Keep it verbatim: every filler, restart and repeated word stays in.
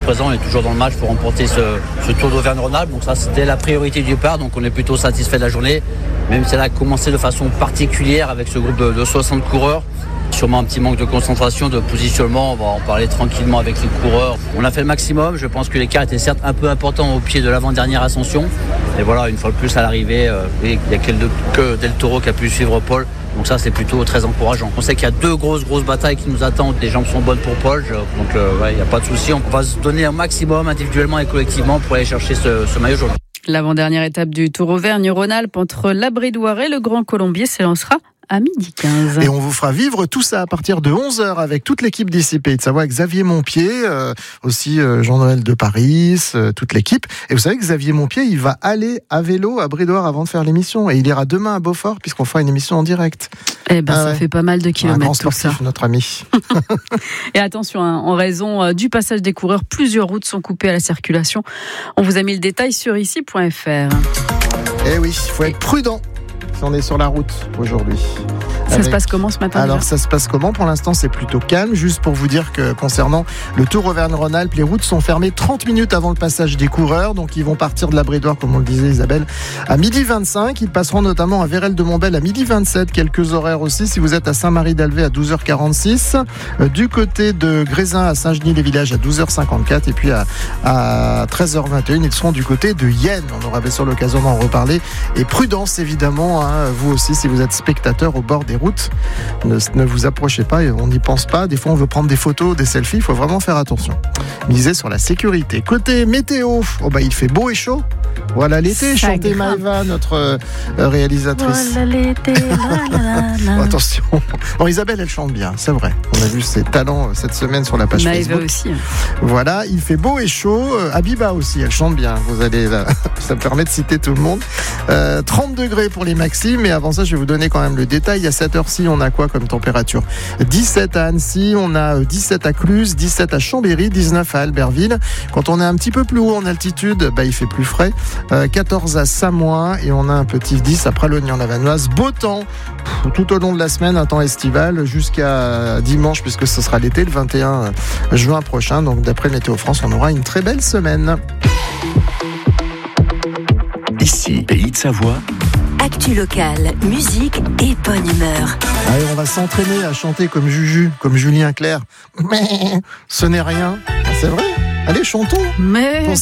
présent, on est toujours dans le match pour remporter ce, ce Tour d'Auvergne-Rhône-Alpes. Donc ça, c'était la priorité du départ, donc on est plutôt satisfait de la journée, même si elle a commencé de façon particulière avec ce groupe de, de soixante coureurs. Sûrement un petit manque de concentration, de positionnement, on va en parler tranquillement avec les coureurs. On a fait le maximum, je pense que l'écart était certes un peu important au pied de l'avant-dernière ascension. Et voilà, une fois de plus à l'arrivée, euh, il n'y a que Del Toro qui a pu suivre Paul. Donc ça, c'est plutôt très encourageant. On sait qu'il y a deux grosses, grosses batailles qui nous attendent. Les jambes sont bonnes pour Paul, donc euh, ouais, il n'y a pas de souci. On va se donner un maximum individuellement et collectivement pour aller chercher ce, ce maillot jaune. L'avant-dernière étape du Tour Auvergne-Rhône-Alpes entre la Bridoire et le Grand Colombier s'élancera à midi quinze. Et on vous fera vivre tout ça à partir de onze heures avec toute l'équipe d'ici Pays de Savoie, Xavier Montpied, euh, aussi euh, Jean-Noël de Paris, euh, toute l'équipe. Et vous savez que Xavier Montpied, il va aller à vélo à Bridoire avant de faire l'émission. Et il ira demain à Beaufort puisqu'on fera une émission en direct. Eh ben, ah ça ouais. fait pas mal de kilomètres. Un grand tout sportif, ça. Notre ami. Et attention, hein, en raison du passage des coureurs, plusieurs routes sont coupées à la circulation. On vous a mis le détail sur ici point f r. Eh oui, il faut être prudent si on est sur la route aujourd'hui. Ça Avec... se passe comment ce matin? Alors déjà ça se passe comment? Pour l'instant c'est plutôt calme. Juste pour vous dire que concernant le Tour Auvergne-Rhône-Alpes, les routes sont fermées trente minutes avant le passage des coureurs. Donc ils vont partir de la Bridoire, comme on le disait Isabelle, à midi vingt-cinq. Ils passeront notamment à Vérel-de-Montbel à midi vingt-sept. Quelques horaires aussi si vous êtes à Saint-Marie-d'Alvé à douze heures quarante-six. Euh, du côté de Grésin à Saint-Genis-les-Villages à douze heures cinquante-quatre. Et puis à, à treize heures vingt et un, ils seront du côté de Yenne. On aura bien sûr l'occasion d'en reparler. Et prudence évidemment, hein, vous aussi si vous êtes spectateur au bord des routes. Ne, ne vous approchez pas, on n'y pense pas. Des fois, on veut prendre des photos, des selfies. Il faut vraiment faire attention. Misez sur la sécurité. Côté météo, oh bah, il fait beau et chaud. Voilà l'été, Ça chantez grimpe. Maëva, notre euh, réalisatrice. Voilà l'été, la, la, la, la. Attention. Bon, Isabelle, elle chante bien, c'est vrai. On a vu ses talents cette semaine sur la page Maëva Facebook. aussi. Voilà, il fait beau et chaud. Euh, Abiba aussi, elle chante bien. Vous allez, là, ça me permet de citer tout le monde. Euh, trente degrés pour les maxi, mais avant ça, je vais vous donner quand même le détail. À cette heure-ci, on a quoi comme température? dix-sept à Annecy, on a dix-sept à Cluse, dix-sept à Chambéry, dix-neuf à Albertville. Quand on est un petit peu plus haut en altitude, bah, il fait plus frais. Euh, quatorze à Samoin et on a un petit dix à Pralognan-la-Vanoise. Beau temps pff, tout au long de la semaine, un temps estival jusqu'à dimanche puisque ce sera l'été, le vingt et un juin prochain. Donc d'après Météo France, on aura une très belle semaine. Ici, Pays de Savoie. Actu locale, musique et bonne humeur. Allez, on va s'entraîner à chanter comme Juju, comme Julien Clerc. Mais ce n'est rien. C'est vrai. Allez, chantons. Mais